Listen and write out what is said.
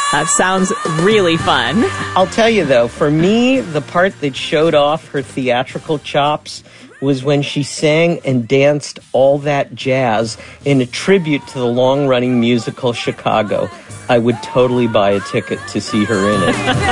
That sounds really fun. I'll tell you, though, for me, the part that showed off her theatrical chops was when she sang and danced All That Jazz in a tribute to the long-running musical Chicago. I would totally buy a ticket to see her in it.